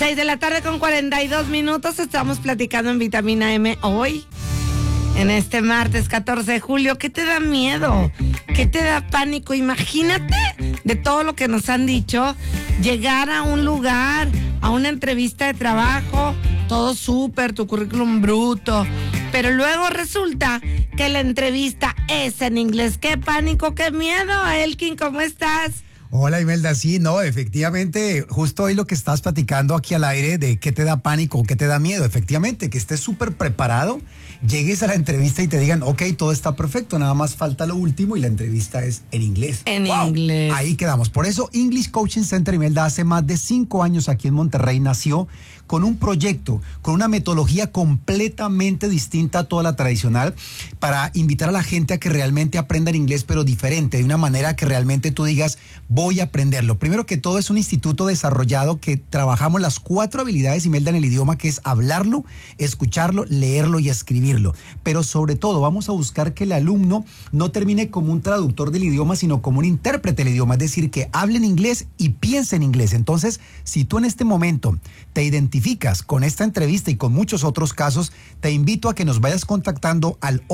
6:42 estamos platicando en Vitamina M hoy, en este martes 14 de julio. ¿Qué te da miedo? ¿Qué te da pánico? Imagínate, de todo lo que nos han dicho, llegar a un lugar, a una entrevista de trabajo, todo súper, tu currículum bruto, pero luego resulta que la entrevista es en inglés. ¡Qué pánico, qué miedo! Elkin, ¿cómo estás? Hola, Imelda, sí, no, efectivamente, justo hoy lo que estás platicando aquí al aire de qué te da pánico o qué te da miedo, efectivamente, que estés súper preparado, llegues a la entrevista y te digan, ok, todo está perfecto, nada más falta lo último y la entrevista es en inglés. En inglés. Ahí quedamos. Por eso English Coaching Center, Imelda, hace más de 5 años aquí en Monterrey nació con un proyecto, con una metodología completamente distinta a toda la tradicional, para invitar a la gente a que realmente aprendan inglés, pero diferente, de una manera que realmente tú digas, voy a aprenderlo. Primero que todo, es un instituto desarrollado que trabajamos las 4 habilidades, Imelda, en el idioma, que es hablarlo, escucharlo, leerlo y escribirlo. Pero sobre todo, vamos a buscar que el alumno no termine como un traductor del idioma, sino como un intérprete del idioma, es decir, que hable en inglés y piense en inglés. Entonces, si tú en este momento te identificas con esta entrevista y con muchos otros casos, te invito a que nos vayas contactando al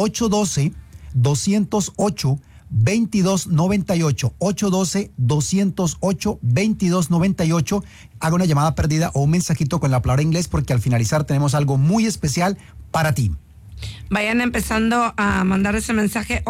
812-208-2298, 812-208-2298. Haga una llamada perdida o un mensajito con la palabra inglés, porque al finalizar tenemos algo muy especial para ti. Vayan empezando a mandar ese mensaje,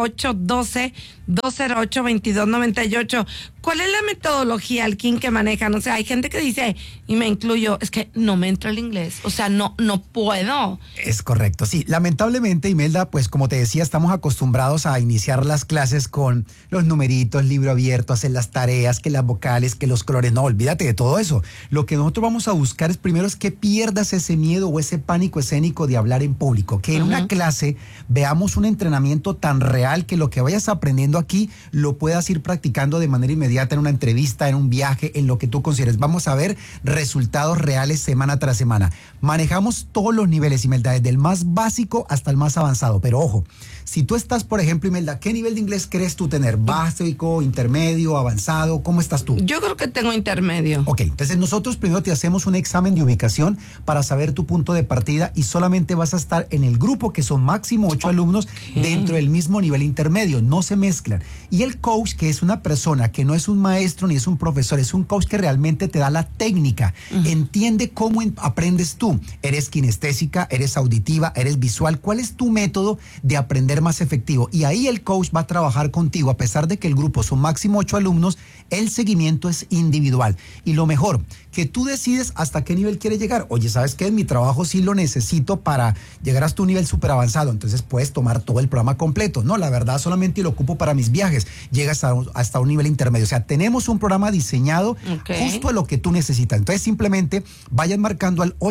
812-208-2298. ¿Cuál es la metodología, Elkin, que manejan? O sea, hay gente que dice, y me incluyo, es que no me entra el inglés, o sea, no puedo. Es correcto, sí. Lamentablemente, Imelda, pues como te decía, estamos acostumbrados a iniciar las clases con los numeritos, libro abierto, hacer las tareas, que las vocales, que los colores. No, olvídate de todo eso. Lo que nosotros vamos a buscar es primero es que pierdas ese miedo o ese pánico escénico de hablar en público, que en una clase veamos un entrenamiento tan real que lo que vayas aprendiendo aquí lo puedas ir practicando de manera inmediata en una entrevista, en un viaje, en lo que tú consideres. Vamos a ver resultados reales semana tras semana. Manejamos todos los niveles, Imelda, desde el más básico hasta el más avanzado. Pero ojo, si tú estás, por ejemplo, Imelda, ¿qué nivel de inglés crees tú tener? ¿Básico, intermedio, avanzado? ¿Cómo estás tú? Yo creo que tengo intermedio. Ok, entonces nosotros primero te hacemos un examen de ubicación para saber tu punto de partida y solamente vas a estar en el grupo, que son máximo 8 alumnos dentro del mismo nivel intermedio, no se mezclan. Y el coach, que es una persona que no es un maestro ni es un profesor, es un coach que realmente te da la técnica, entiende cómo aprendes tú. ¿Eres kinestésica? ¿Eres auditiva? ¿Eres visual? ¿Cuál es tu método de aprender más efectivo? Y ahí el coach va a trabajar contigo, a pesar de que el grupo son máximo 8 alumnos, el seguimiento es individual. Y lo mejor, que tú decides hasta qué nivel quieres llegar. Oye, ¿sabes qué? Mi trabajo sí lo necesito para llegar hasta un nivel súper avanzado. Entonces puedes tomar todo el programa completo. No, la verdad solamente lo ocupo para mis viajes. Llegas hasta un nivel intermedio. O sea, tenemos un programa diseñado justo a lo que tú necesitas. Entonces simplemente vayan marcando al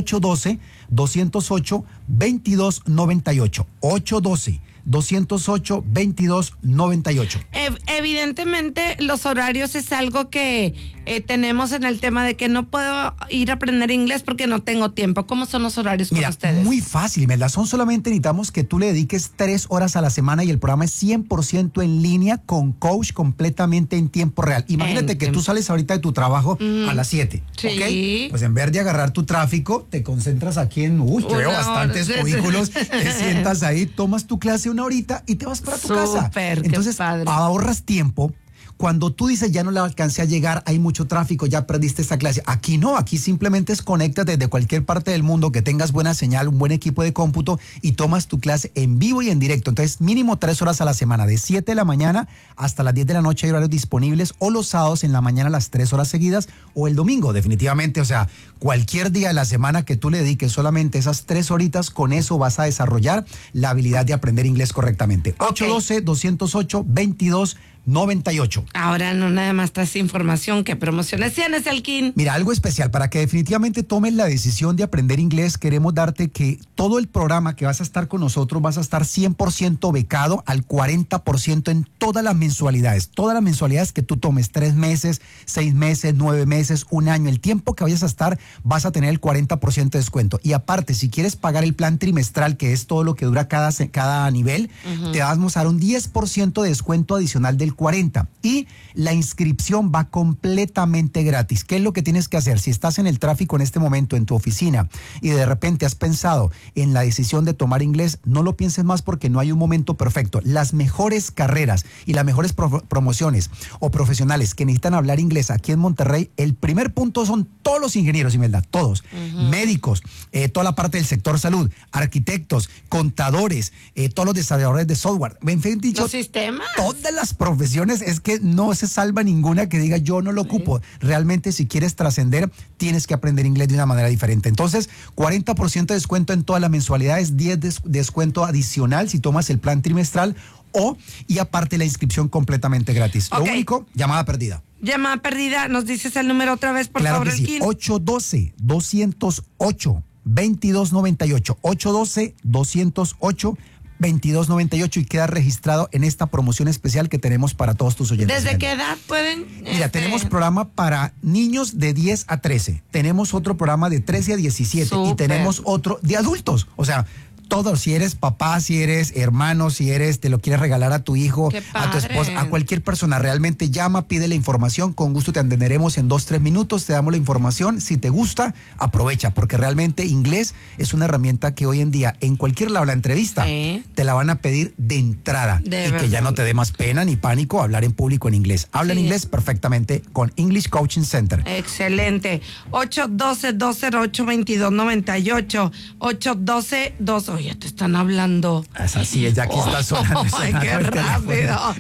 812-208-2298. 812-208-2298. Evidentemente los horarios es algo que tenemos en el tema de que no puedo ir a aprender inglés porque no tengo tiempo. ¿Cómo son los horarios con ustedes? Muy fácil, Imelda. Solamente necesitamos que tú le dediques 3 horas a la semana y el programa es 100% en línea con coach completamente en tiempo real. Imagínate que tú sales ahorita de tu trabajo a las 7. Sí. ¿Okay? Pues en vez de agarrar tu tráfico, te concentras aquí en, te veo bastantes cubículos, te sientas ahí, tomas tu clase 1 horita y te vas para tu casa. Entonces ahorras tiempo. Cuando tú dices, ya no le alcancé a llegar, hay mucho tráfico, ya perdiste esta clase. Aquí no, aquí simplemente es conéctate desde cualquier parte del mundo, que tengas buena señal, un buen equipo de cómputo y tomas tu clase en vivo y en directo. Entonces, mínimo 3 horas a la semana, de 7 de la mañana hasta las 10 de la noche hay horarios disponibles, o los sábados en la mañana las 3 horas seguidas, o el domingo, definitivamente. O sea, cualquier día de la semana que tú le dediques solamente esas 3 horitas, con eso vas a desarrollar la habilidad de aprender inglés correctamente. 812-208-2298. Ahora no nada más traes información, ¿qué promociones tienes, Elkin? Mira, algo especial, para que definitivamente tomes la decisión de aprender inglés, queremos darte que todo el programa que vas a estar con nosotros, vas a estar 100% becado al 40% en todas las mensualidades que tú tomes, 3 meses, 6 meses, 9 meses, 1 año, el tiempo que vayas a estar, vas a tener el 40% de descuento. Y aparte, si quieres pagar el plan trimestral, que es todo lo que dura cada nivel, te vamos a dar un 10% de descuento adicional del 40. Y la inscripción va completamente gratis. ¿Qué es lo que tienes que hacer? Si estás en el tráfico en este momento en tu oficina y de repente has pensado en la decisión de tomar inglés, no lo pienses más porque no hay un momento perfecto. Las mejores carreras y las mejores promociones o profesionales que necesitan hablar inglés aquí en Monterrey, el primer punto son todos los ingenieros, Imelda, todos, médicos, toda la parte del sector salud, arquitectos, contadores, todos los desarrolladores de software, en fin, dicho, los sistemas. Todas las profesiones, es que no se salva ninguna que diga yo no lo ocupo. Realmente, si quieres trascender, tienes que aprender inglés de una manera diferente. Entonces, 40% de descuento en todas las mensualidades, 10% de descuento adicional si tomas el plan trimestral y aparte la inscripción completamente gratis. Lo único, llamada perdida. Llamada perdida, ¿nos dices el número otra vez, por favor? Claro que sí, 812-208-2298, 812-208-2298 y queda registrado en esta promoción especial que tenemos para todos tus oyentes. ¿Desde qué edad pueden? Mira, tenemos programa para niños de 10 a 13, tenemos otro programa de 13 a 17 Súper. Y tenemos otro de adultos, o sea, todos, si eres papá, si eres hermano, si eres, te lo quieres regalar a tu hijo, a tu esposa, a cualquier persona, realmente llama, pide la información, con gusto te atenderemos en 2-3 minutos, te damos la información, si te gusta, aprovecha, porque realmente inglés es una herramienta que hoy en día, en cualquier lado, la entrevista, te la van a pedir de entrada, que ya no te dé más pena ni pánico hablar en público en inglés. Habla en inglés perfectamente con English Coaching Center. Excelente. 812-208-2298, 812-208. Ya te están hablando. Es así, ya aquí está sonando. ¡Ay, qué rápido!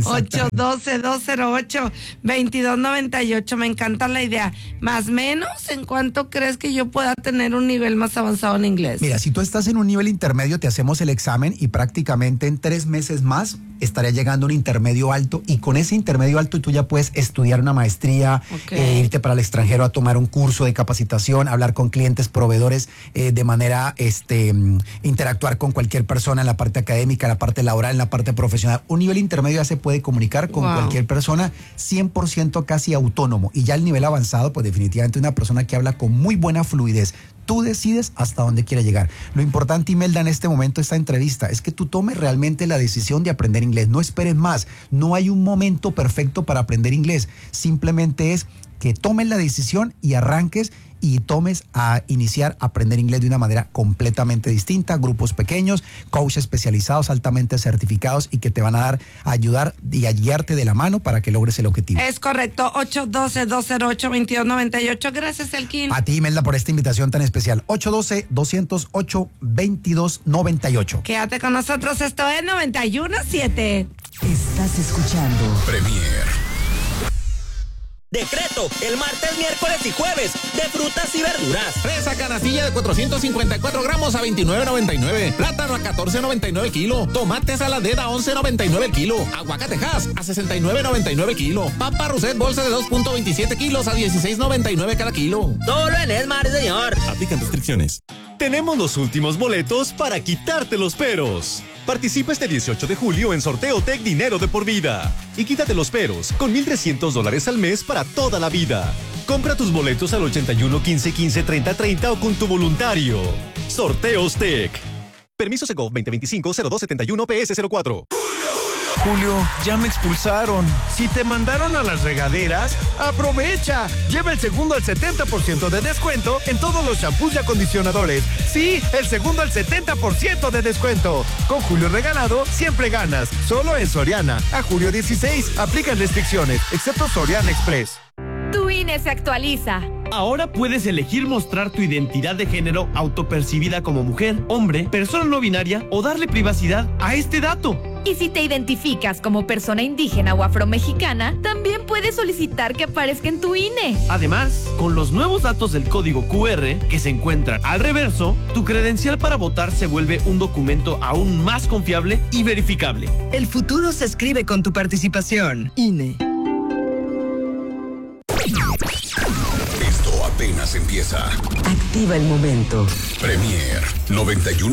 812-208-2298. Me encanta la idea. Más o menos, ¿en cuánto crees que yo pueda tener un nivel más avanzado en inglés? Mira, si tú estás en un nivel intermedio, te hacemos el examen y prácticamente en 3 meses más estaría llegando a un intermedio alto, y con ese intermedio alto tú ya puedes estudiar una maestría, irte para el extranjero a tomar un curso de capacitación, hablar con clientes, proveedores, de manera interactuar con cualquier persona en la parte académica, en la parte laboral, en la parte profesional. Un nivel intermedio ya se puede comunicar con cualquier persona, 100% casi autónomo, y ya el nivel avanzado, pues definitivamente una persona que habla con muy buena fluidez. Tú decides hasta dónde quiere llegar. Lo importante, Imelda, en este momento, esta entrevista, es que tú tomes realmente la decisión de aprender inglés. No esperes más. No hay un momento perfecto para aprender inglés. Simplemente es que tomes la decisión y arranques y tomes a iniciar a aprender inglés de una manera completamente distinta, grupos pequeños, coaches especializados, altamente certificados, y que te van a ayudar y a guiarte de la mano para que logres el objetivo. Es correcto, 812-208-2298. Gracias, Elkin. A ti, Imelda, por esta invitación tan especial. 812-208-2298. Quédate con nosotros, esto es 91.7. Estás escuchando Premier. Decreto, el martes, miércoles y jueves, de frutas y verduras. Fresa canastilla de 454 gramos a $29.99. Plátano a $14.99 el kilo. Tomate saladera a $11.99 el kilo. Aguacate Hass a $69.99 el kilo. Papa Roset bolsa de 2.27 kilos a $16.99 cada kilo. Solo en Esmar, señor. Aplican restricciones. Tenemos los últimos boletos para quitarte los peros. Participa este 18 de julio en Sorteo Tech Dinero de por vida. Y quítate los peros con $1,300 al mes para toda la vida. Compra tus boletos al 81 15 15 30 30 o con tu voluntario. Sorteos Tech. Permiso Segov 2025-0271 PS04. Julio, ya me expulsaron. Si te mandaron a las regaderas, aprovecha. Lleva el segundo al 70% de descuento en todos los shampoos y acondicionadores. Sí, el segundo al 70% de descuento. Con Julio Regalado, siempre ganas. Solo en Soriana. A julio 16, aplican restricciones, excepto Soriana Express. Tu INE se actualiza. Ahora puedes elegir mostrar tu identidad de género autopercibida como mujer, hombre, persona no binaria o darle privacidad a este dato. Y si te identificas como persona indígena o afromexicana, también puedes solicitar que aparezca en tu INE. Además, con los nuevos datos del código QR que se encuentran al reverso, tu credencial para votar se vuelve un documento aún más confiable y verificable. El futuro se escribe con tu participación. INE. Esto apenas empieza. Activa el momento. Premier 91.